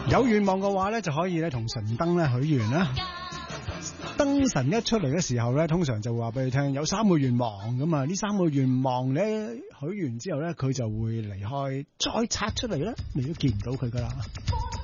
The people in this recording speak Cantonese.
有願望嘅話咧，就可以咧同神燈咧許願啦。燈神一出嚟嘅時候咧，通常就會話俾你聽有3個願望咁啊。呢3個願望咧許完之後咧，佢就會離開，再拆出嚟咧，你都見唔到佢噶啦。